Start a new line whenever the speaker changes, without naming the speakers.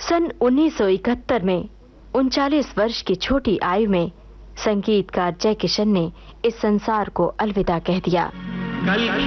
सन 1971 में 39 वर्ष की छोटी आयु में संगीतकार जय किशन ने इस संसार को अलविदा कह दिया।